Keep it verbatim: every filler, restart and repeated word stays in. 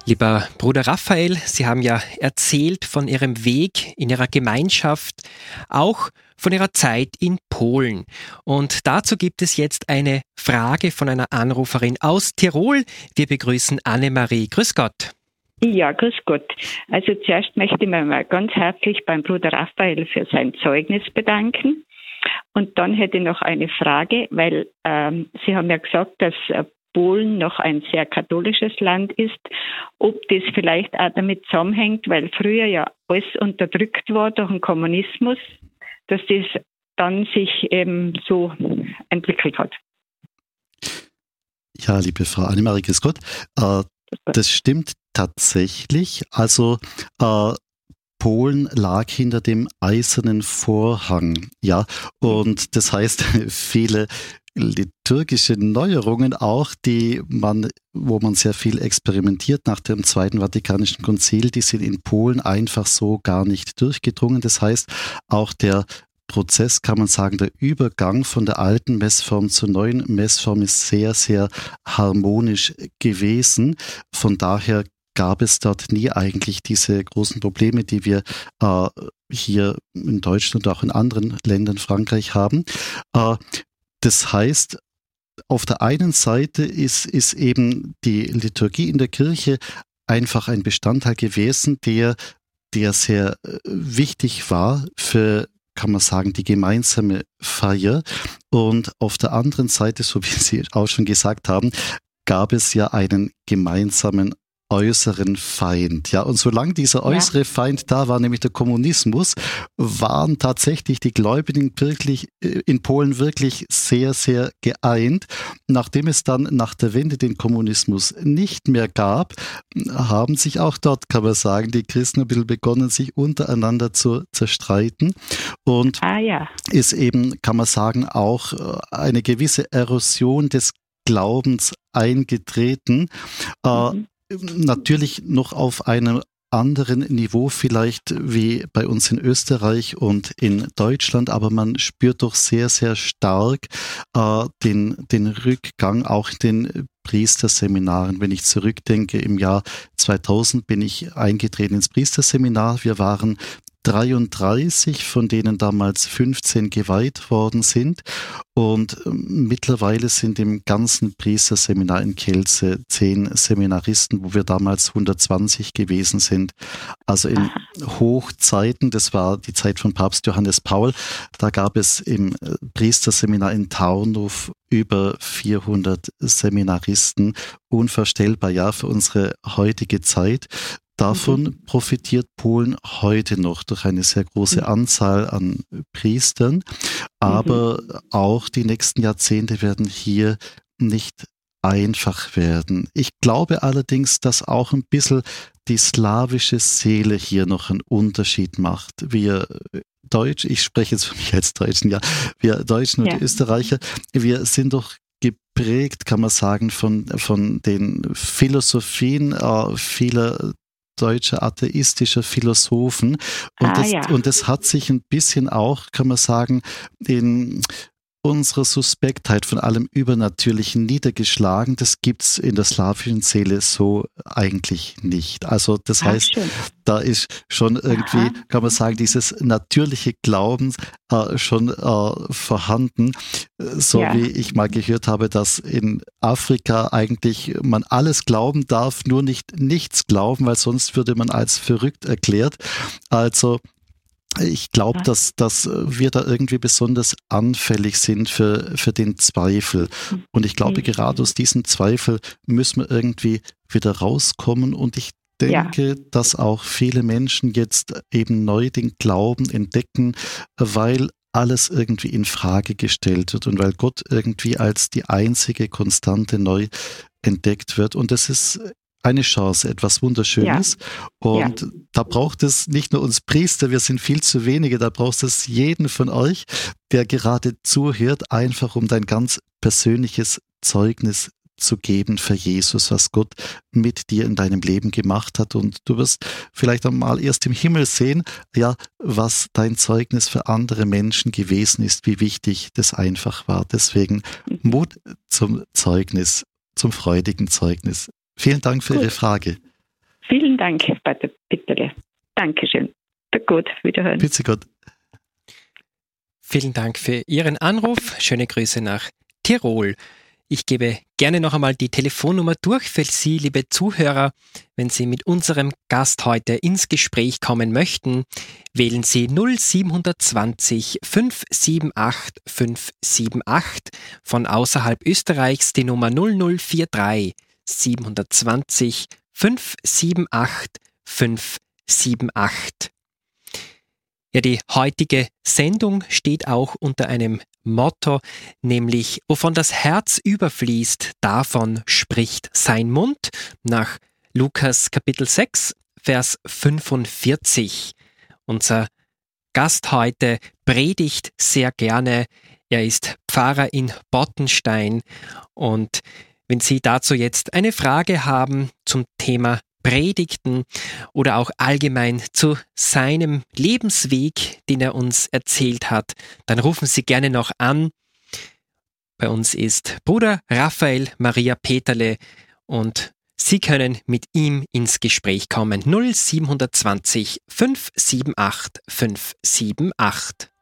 Lieber Bruder Raphael, Sie haben ja erzählt von Ihrem Weg in Ihrer Gemeinschaft, auch von Ihrer Zeit in Polen. Und dazu gibt es jetzt eine Frage von einer Anruferin aus Tirol. Wir begrüßen Annemarie. Grüß Gott. Ja, grüß Gott. Also zuerst möchte ich mich mal ganz herzlich beim Bruder Raphael für sein Zeugnis bedanken. Und dann hätte ich noch eine Frage, weil ähm, Sie haben ja gesagt, dass äh, Polen noch ein sehr katholisches Land ist, ob das vielleicht auch damit zusammenhängt, weil früher ja alles unterdrückt war durch den Kommunismus, dass das dann sich eben so entwickelt hat. Ja, liebe Frau Annemarie, grüß Gott. Äh, das stimmt tatsächlich. Also äh, Polen lag hinter dem eisernen Vorhang, ja, und das heißt, viele liturgische Neuerungen auch, die man, wo man sehr viel experimentiert nach dem Zweiten Vatikanischen Konzil, die sind in Polen einfach so gar nicht durchgedrungen. Das heißt, auch der Prozess, kann man sagen, der Übergang von der alten Messform zur neuen Messform ist sehr, sehr harmonisch gewesen. Von daher gab es dort nie eigentlich diese großen Probleme, die wir äh, hier in Deutschland und auch in anderen Ländern, Frankreich haben. Äh, Das heißt, auf der einen Seite ist, ist eben die Liturgie in der Kirche einfach ein Bestandteil gewesen, der, der sehr wichtig war für, kann man sagen, die gemeinsame Feier. Und auf der anderen Seite, so wie Sie auch schon gesagt haben, gab es ja einen gemeinsamen äußeren Feind. Ja, und solange dieser äußere ja. Feind da war, nämlich der Kommunismus, waren tatsächlich die Gläubigen wirklich in Polen wirklich sehr, sehr geeint. Nachdem es dann nach der Wende den Kommunismus nicht mehr gab, haben sich auch dort, kann man sagen, die Christen ein bisschen begonnen, sich untereinander zu zerstreiten. Und ah, ja. ist eben, kann man sagen, auch eine gewisse Erosion des Glaubens eingetreten. Mhm. Äh, Natürlich noch auf einem anderen Niveau vielleicht wie bei uns in Österreich und in Deutschland, aber man spürt doch sehr, sehr stark äh, den, den Rückgang auch in den Priesterseminaren. Wenn ich zurückdenke, im Jahr zweitausend bin ich eingetreten ins Priesterseminar. Wir waren dreiunddreißig, von denen damals fünfzehn geweiht worden sind. Und mittlerweile sind im ganzen Priesterseminar in Kielce zehn Seminaristen, wo wir damals hundertzwanzig gewesen sind. Also in Hochzeiten, das war die Zeit von Papst Johannes Paul, da gab es im Priesterseminar in Taunus über vierhundert Seminaristen. Unvorstellbar, ja, für unsere heutige Zeit. Davon mhm. profitiert Polen heute noch durch eine sehr große mhm. Anzahl an Priestern, aber mhm. auch die nächsten Jahrzehnte werden hier nicht einfach werden. Ich glaube allerdings, dass auch ein bisschen die slawische Seele hier noch einen Unterschied macht. Wir Deutsch, ich spreche jetzt für mich als Deutschen, ja, wir Deutschen ja. und Österreicher, wir sind doch geprägt, kann man sagen, von, von den Philosophien äh, vieler deutscher atheistischer Philosophen. Und, ah, das, ja. und das hat sich ein bisschen auch, kann man sagen, in unserer Suspektheit von allem Übernatürlichen niedergeschlagen. Das gibt's in der slawischen Seele so eigentlich nicht. Also das ah, heißt, schön. Da ist schon irgendwie, Aha. kann man sagen, dieses natürliche Glauben äh, schon äh, vorhanden. So ja. wie ich mal gehört habe, dass in Afrika eigentlich man alles glauben darf, nur nicht nichts glauben, weil sonst würde man als verrückt erklärt. Also ich glaube, dass, dass wir da irgendwie besonders anfällig sind für, für den Zweifel. Und ich glaube, mhm. gerade aus diesem Zweifel müssen wir irgendwie wieder rauskommen. Und ich denke, ja. dass auch viele Menschen jetzt eben neu den Glauben entdecken, weil alles irgendwie in Frage gestellt wird und weil Gott irgendwie als die einzige Konstante neu entdeckt wird. Und das ist eine Chance, etwas Wunderschönes. Ja. Und ja. da braucht es nicht nur uns Priester, wir sind viel zu wenige, da braucht es jeden von euch, der gerade zuhört, einfach um dein ganz persönliches Zeugnis zu geben für Jesus, was Gott mit dir in deinem Leben gemacht hat. Und du wirst vielleicht einmal erst im Himmel sehen, ja, was dein Zeugnis für andere Menschen gewesen ist, wie wichtig das einfach war. Deswegen Mut zum Zeugnis, zum freudigen Zeugnis. Vielen Dank für Gut. Ihre Frage. Vielen Dank, Pater Pitterle. Dankeschön. Gut, wiederhören. Bitte Gott. Vielen Dank für Ihren Anruf. Schöne Grüße nach Tirol. Ich gebe gerne noch einmal die Telefonnummer durch für Sie, liebe Zuhörer. Wenn Sie mit unserem Gast heute ins Gespräch kommen möchten, wählen Sie null sieben zwei null fünf sieben acht fünf sieben acht, von außerhalb Österreichs die Nummer null null vier drei sieben zwei null fünf sieben acht fünf sieben acht. Ja, die heutige Sendung steht auch unter einem Motto, nämlich wovon das Herz überfließt, davon spricht sein Mund, nach Lukas Kapitel sechs, Vers fünfundvierzig. Unser Gast heute predigt sehr gerne, er ist Pfarrer in Bottenstein, und wenn Sie dazu jetzt eine Frage haben zum Thema Predigten oder auch allgemein zu seinem Lebensweg, den er uns erzählt hat, dann rufen Sie gerne noch an. Bei uns ist Bruder Raphael Maria Peterle und Sie können mit ihm ins Gespräch kommen. null sieben zwei null fünf sieben acht fünf sieben acht.